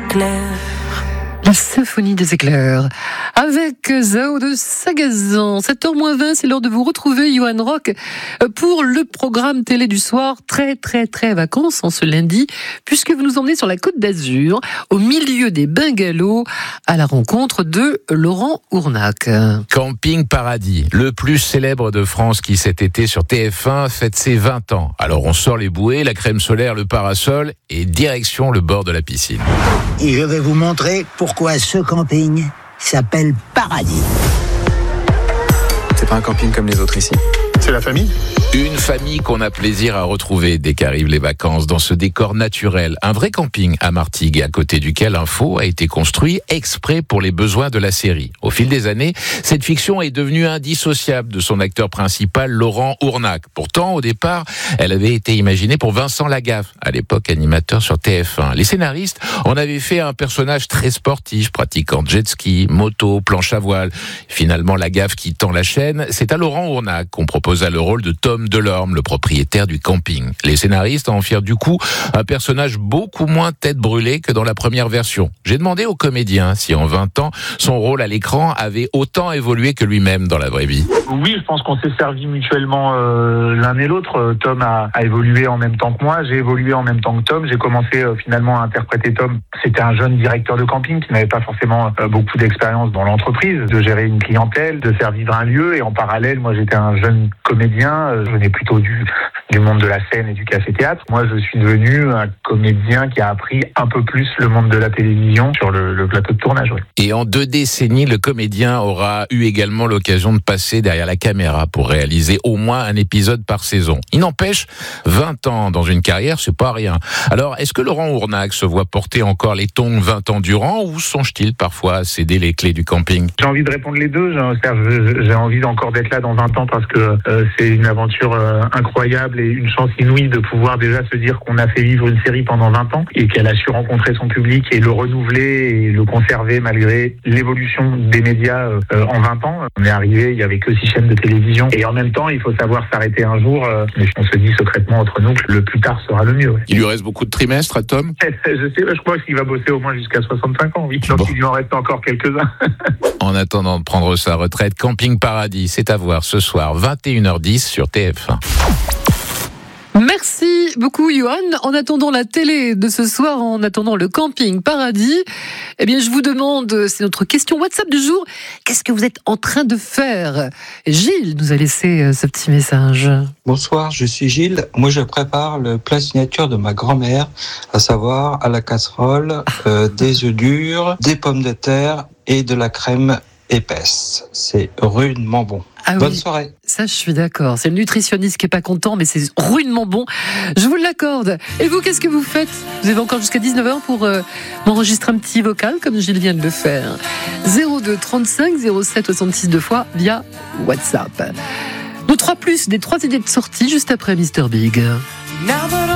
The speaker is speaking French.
éclairs. La symphonie des éclairs avec Zao de Sagazan. 7h-20, c'est l'heure de vous retrouver, Johan Rock, pour le programme télé du soir. Très vacances en ce lundi, puisque vous nous emmenez sur la Côte d'Azur, au milieu des bungalows, à la rencontre de Laurent Ournac. Camping Paradis, le plus célèbre de France qui cet été sur TF1 fête ses 20 ans. Alors on sort les bouées, la crème solaire, le parasol et direction le bord de la piscine. Et je vais vous montrer pourquoi ce camping s'appelle Paradis. C'est pas un camping comme les autres ici. C'est la famille ? Une famille qu'on a plaisir à retrouver dès qu'arrivent les vacances dans ce décor naturel. Un vrai camping à Martigues, à côté duquel un faux a été construit exprès pour les besoins de la série. Au fil des années, cette fiction est devenue indissociable de son acteur principal, Laurent Ournac. Pourtant, au départ, elle avait été imaginée pour Vincent Lagaffe, à l'époque animateur sur TF1. Les scénaristes en avaient fait un personnage très sportif, pratiquant jet ski, moto, planche à voile. Finalement, Lagaffe quittant la chaîne, c'est à Laurent Ournac qu'on proposa le rôle de Tom Delorme, le propriétaire du camping. Les scénaristes en firent du coup un personnage beaucoup moins tête brûlée que dans la première version. J'ai demandé au comédien si en 20 ans, son rôle à l'écran avait autant évolué que lui-même dans la vraie vie. Oui, je pense qu'on s'est servi mutuellement l'un et l'autre. Tom a évolué en même temps que moi, j'ai évolué en même temps que Tom. J'ai commencé finalement à interpréter Tom. C'était un jeune directeur de camping qui n'avait pas forcément beaucoup d'expérience dans l'entreprise, de gérer une clientèle, de faire vivre un lieu. Et en parallèle, moi j'étais un jeune comédien, je venais plutôt du monde de la scène et du café-théâtre. Moi, je suis devenu un comédien qui a appris un peu plus le monde de la télévision sur le plateau de tournage. Oui. Et en 2 décennies, le comédien aura eu également l'occasion de passer derrière la caméra pour réaliser au moins un épisode par saison. Il n'empêche, 20 ans dans une carrière, c'est pas rien. Alors, est-ce que Laurent Ournac se voit porter encore les tongs 20 ans durant ou songe-t-il parfois à céder les clés du camping ? J'ai envie de répondre les deux. J'ai envie encore d'être là dans 20 ans parce que c'est une aventure incroyable et une chance inouïe de pouvoir déjà se dire qu'on a fait vivre une série pendant 20 ans et qu'elle a su rencontrer son public et le renouveler et le conserver malgré l'évolution des médias en 20 ans. On est arrivé, il y avait que 6 chaînes de télévision et en même temps, il faut savoir s'arrêter un jour. Mais on se dit secrètement entre nous que le plus tard sera le mieux. Ouais. Il lui reste beaucoup de trimestres à Tom ? Je crois qu'il va bosser au moins jusqu'à 65 ans, oui. Donc il lui en reste encore quelques-uns. En attendant de prendre sa retraite, Camping Paradis, c'est à voir ce soir, 21h10 sur TF1. Merci beaucoup, Johan. En attendant la télé de ce soir, en attendant le camping Paradis, eh bien, je vous demande, c'est notre question WhatsApp du jour, qu'est-ce que vous êtes en train de faire ? Gilles nous a laissé ce petit message. Bonsoir, je suis Gilles. Moi, je prépare le plat signature de ma grand-mère, à savoir à la casserole, des œufs durs, des pommes de terre et de la crème épaisse. C'est rudement bon. Ah Bonne oui, soirée. Ça, je suis d'accord. C'est le nutritionniste qui est pas content, mais c'est rudement bon. Je vous l'accorde. Et vous, qu'est-ce que vous faites ? Vous avez encore jusqu'à 19h pour m'enregistrer un petit vocal, comme Gilles vient de le faire. 02 35 07 66 2 fois via WhatsApp. Nos 3+, des 3 idées de sortie juste après Mr Big. Now that